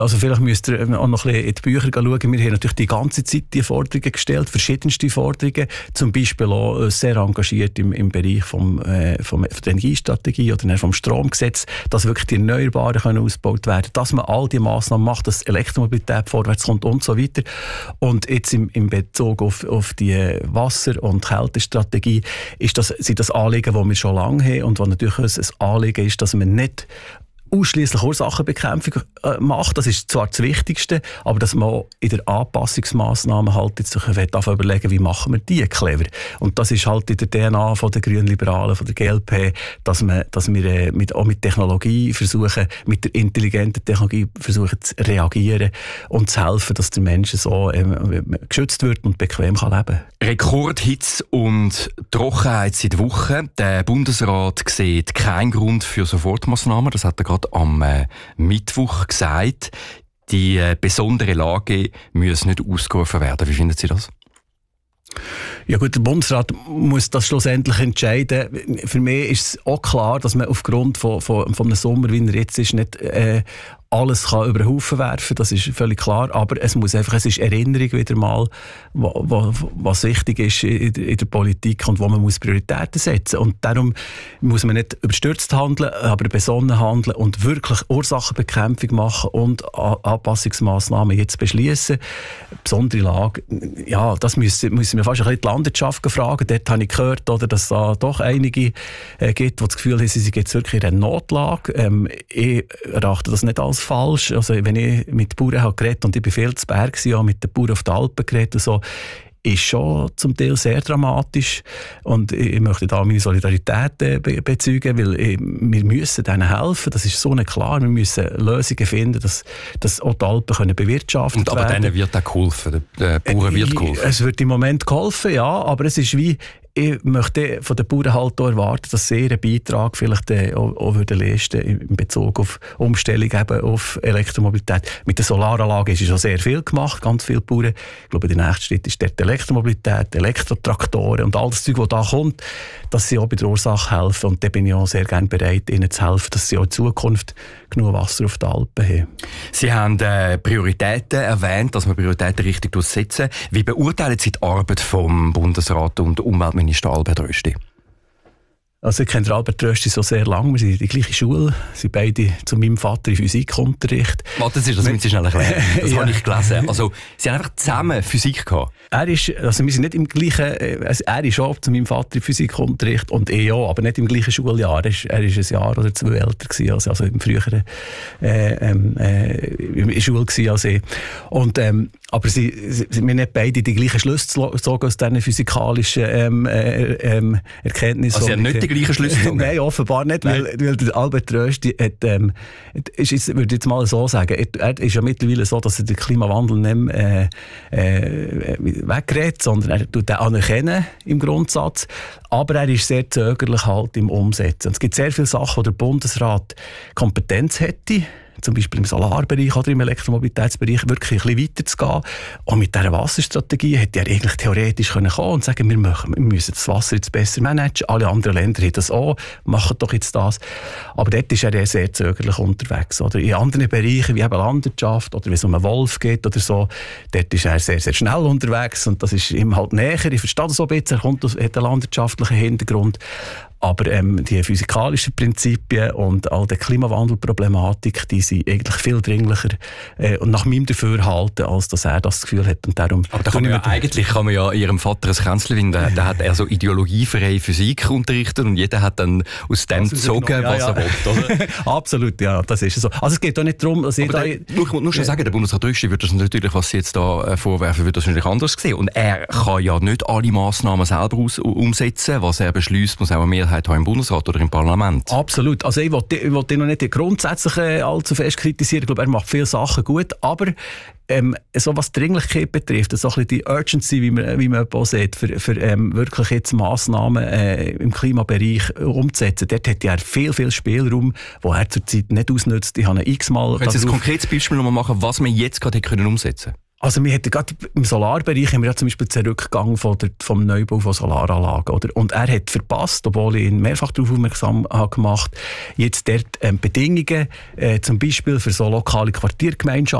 Also vielleicht müsst ihr auch noch ein bisschen in die Bücher schauen. Wir haben natürlich die ganze Zeit die Forderungen gestellt, verschiedenste Forderungen, zum Beispiel auch sehr engagiert im Bereich von der Energiestrategie oder vom Stromgesetz, dass wirklich die Erneuerbaren können ausgebaut werden, dass man all die Massnahmen macht, dass Elektromobilität vorwärts kommt und so weiter. Und jetzt im Bezug auf die Wasser- und Kältestrategie sind das Anliegen, die wir schon lange haben und was natürlich ein Anliegen ist, dass man nicht ausschliesslich Ursachenbekämpfung macht. Das ist zwar das Wichtigste, aber dass man auch in der Anpassungsmaßnahmen halt jetzt sich überlegen, wie machen wir die clever. Und das ist halt in der DNA von der Grünliberalen, von der GLP, dass wir auch mit Technologie versuchen, mit der intelligenten Technologie versuchen zu reagieren und zu helfen, dass der Mensch so geschützt wird und bequem kann leben. Rekordhitze und Trockenheit seit Wochen. Der Bundesrat sieht keinen Grund für Sofortmaßnahmen. Das hat er gerade am Mittwoch gesagt. Die besondere Lage muss nicht ausgerufen werden. Wie finden Sie das? Ja gut, der Bundesrat muss das schlussendlich entscheiden. Für mich ist es auch klar, dass man aufgrund von einem Sommer, wie er jetzt ist, nicht alles kann über den Haufen werfen, das ist völlig klar, aber es ist Erinnerung wieder mal, was wichtig ist in der Politik und wo man muss Prioritäten setzen muss. Und darum muss man nicht überstürzt handeln, aber besonnen handeln und wirklich Ursachenbekämpfung machen und Anpassungsmaßnahmen jetzt beschließen. Besondere Lage, ja, das müssen wir fast ein bisschen die Landwirtschaft fragen. Dort habe ich gehört, oder, dass es da doch einige gibt, die das Gefühl haben, sie sind jetzt wirklich in einer Notlage. Ich erachte das nicht als falsch. Also, wenn ich mit Bauern habe geredet und ich bin viel zu Berg gewesen, auch mit den Bauern auf den Alpen geredet und so, ist schon zum Teil sehr dramatisch. Und ich möchte da meine Solidarität bezeugen, weil wir müssen denen helfen. Das ist so nicht klar. Wir müssen Lösungen finden, dass auch die Alpen können bewirtschaftet werden. Aber denen wird auch geholfen. Den Bauern wird geholfen. Es wird im Moment geholfen, ja. Aber es ist wie, ich möchte von den Bauern halt auch erwarten, dass sie ihren Beitrag vielleicht auch leisten in Bezug auf Umstellung eben auf Elektromobilität. Mit der Solaranlage ist schon sehr viel gemacht, ganz viele Bauern. Ich glaube, der nächste Schritt ist dort die Elektromobilität, Elektrotraktoren und all das Zeug, das da kommt, dass sie auch bei der Ursache helfen. Und da bin ich auch sehr gerne bereit, ihnen zu helfen, dass sie auch in Zukunft genug Wasser auf den Alpen haben. Sie haben Prioritäten erwähnt, dass wir Prioritäten richtig durchsetzen. Wie beurteilen Sie die Arbeit vom Bundesrat und Umweltminister Albert Rösti? Also ich kenne Albert Rösti so sehr lange, wir sind in der gleichen Schule, sind beide zu meinem Vater in Physikunterricht. Warte, das müssen Sie schnell erklären. Das habe ich gelesen. Also, Sie haben einfach zusammen Physik gehabt? Wir sind nicht im gleichen, also er ist auch zu meinem Vater in Physikunterricht und ich auch, aber nicht im gleichen Schuljahr. Er ist ein Jahr oder zwei älter gewesen, also im früheren Schule gewesen als ich. Und, aber wir haben nicht beide die gleichen Schlüsse gezogen aus diesen physikalischen Erkenntnissen. Also Sie haben nicht die gleichen Schlüsse gezogen? Nein, offenbar nicht, weil der Albert Rösti hat, würde ich jetzt mal so sagen, er ist ja mittlerweile so, dass er den Klimawandel nicht mehr wegredet, sondern er tut den anerkennen im Grundsatz. Aber er ist sehr zögerlich halt im Umsetzen. Und es gibt sehr viele Sachen, wo der Bundesrat Kompetenz hätte, zum Beispiel im Solarbereich oder im Elektromobilitätsbereich, wirklich ein bisschen weiter zu gehen. Und mit dieser Wasserstrategie hätte er eigentlich theoretisch kommen und sagen, wir müssen das Wasser jetzt besser managen. Alle anderen Länder haben das auch, machen doch jetzt das. Aber dort ist er sehr zögerlich unterwegs. Oder in anderen Bereichen, wie eben Landwirtschaft oder wenn es um einen Wolf geht oder so, dort ist er sehr, sehr schnell unterwegs und das ist ihm halt näher. Ich verstehe das so ein bisschen, er hat einen landwirtschaftlichen Hintergrund. Aber die physikalischen Prinzipien und all die Klimawandelproblematik, die sind eigentlich viel dringlicher und nach meinem Dafürhalten, als dass er das Gefühl hat. Und darum aber da kann man ja Ihrem Vater ein Kränzchen finden. Da hat er so ideologiefreie Physik unterrichtet und jeder hat dann aus dem gezogen, was er will, oder? Absolut, ja, das ist so. Also es geht doch nicht darum, dass ich nur schon sagen, der Bundesrat Rösti wird das natürlich, was Sie jetzt da vorwerfen, wird das natürlich anders sehen. Und er kann ja nicht alle Massnahmen selber umsetzen. Was er beschließt, muss auch eine Mehrheit haben im Bundesrat oder im Parlament. Absolut. Also ich will ihn noch nicht grundsätzlich allzu fest kritisieren. Ich glaube, er macht viele Sachen gut, aber so was Dringlichkeit betrifft, so ein bisschen die Urgency, wie man auch sieht, für wirklich jetzt Massnahmen im Klimabereich umzusetzen, dort hat er viel, viel Spielraum, den er zurzeit nicht ausnutzt. Ich habe x-mal... Können Sie ein konkretes Beispiel noch mal machen, was man jetzt gerade hätte umsetzen können? Also wir hatten gerade im Solarbereich haben wir ja zum Beispiel den Rückgang vom Neubau von Solaranlagen. Oder? Und er hat verpasst, obwohl ich ihn mehrfach darauf aufmerksam habe gemacht, jetzt dort Bedingungen, zum Beispiel für so lokale Quartiergemeinschaften,